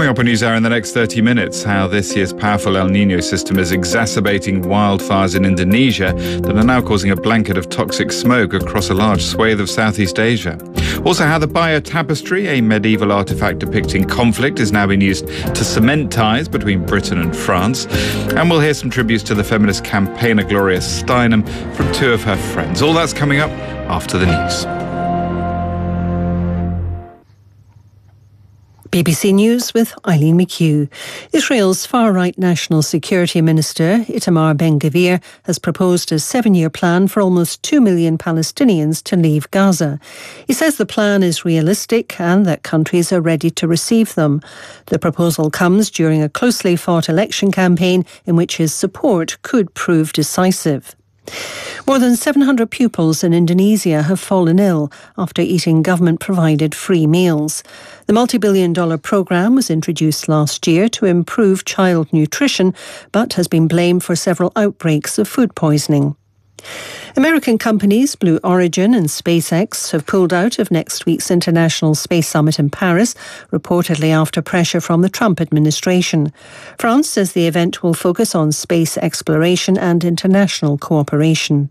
Coming up on NewsHour in the next 30 minutes, how this year's powerful El Niño system is exacerbating wildfires in Indonesia that are now causing a blanket of toxic smoke across a large swathe of Southeast Asia. Also, how the Bayeux Tapestry, a medieval artefact depicting conflict, is now being used to cement ties between Britain and France. And we'll hear some tributes to the feminist campaigner Gloria Steinem from two of her friends. All that's coming up after the news. BBC News with Eileen McHugh. Israel's far-right National Security Minister Itamar Ben-Gvir has proposed a 7-year plan for almost 2 million Palestinians to leave Gaza. He says the plan is realistic and that countries are ready to receive them. The proposal comes during a closely fought election campaign in which his support could prove decisive. More than 700 pupils in Indonesia have fallen ill after eating government-provided free meals. The multi-billion-dollar programme was introduced last year to improve child nutrition, but has been blamed for several outbreaks of food poisoning. American companies Blue Origin and SpaceX have pulled out of next week's International Space Summit in Paris, reportedly after pressure from the Trump administration. France says the event will focus on space exploration and international cooperation.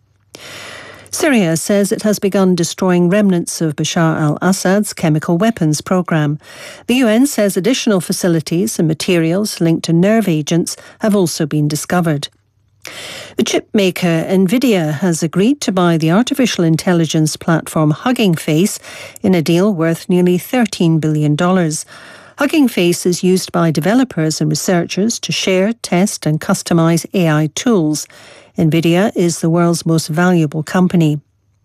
Syria says it has begun destroying remnants of Bashar al-Assad's chemical weapons programme. The UN says additional facilities and materials linked to nerve agents have also been discovered. The chip maker Nvidia has agreed to buy the artificial intelligence platform Hugging Face in a deal worth nearly $13 billion. Hugging Face is used by developers and researchers to share, test and customize AI tools. Nvidia is the world's most valuable company.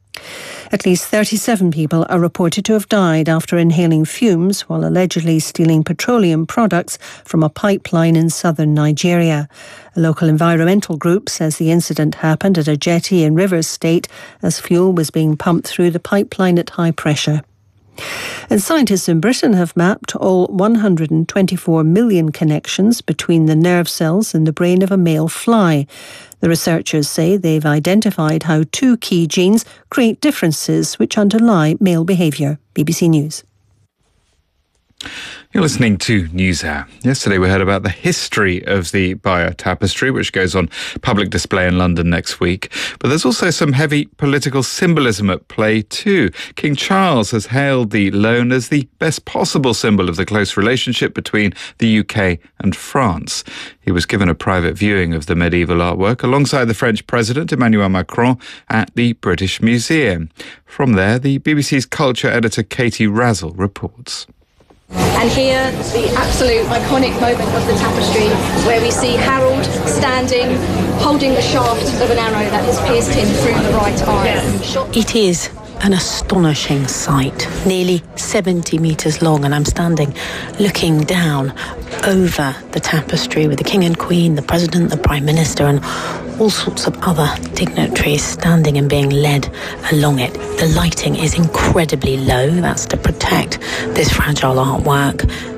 At least 37 people are reported to have died after inhaling fumes while allegedly stealing petroleum products from a pipeline in southern Nigeria. A local environmental group says the incident happened at a jetty in Rivers State as fuel was being pumped through the pipeline at high pressure. And scientists in Britain have mapped all 124 million connections between the nerve cells in the brain of a male fly. The researchers say they've identified how two key genes create differences which underlie male behaviour. BBC News. You're listening to NewsHour. Yesterday we heard about the history of the Bayeux Tapestry, which goes on public display in London next week. But there's also some heavy political symbolism at play too. King Charles has hailed the loan as the best possible symbol of the close relationship between the UK and France. He was given a private viewing of the medieval artwork alongside the French President Emmanuel Macron at the British Museum. From there, the BBC's culture editor Katie Razzle reports. And here, the absolute iconic moment of the tapestry, where we see Harold standing, holding the shaft of an arrow that has pierced him through the right eye. It is an astonishing sight, nearly 70 metres long, and I'm standing looking down over the tapestry with the King and Queen, the President, the Prime Minister, and all sorts of other dignitaries standing and being led along it. The lighting is incredibly low. That's to protect this fragile artwork.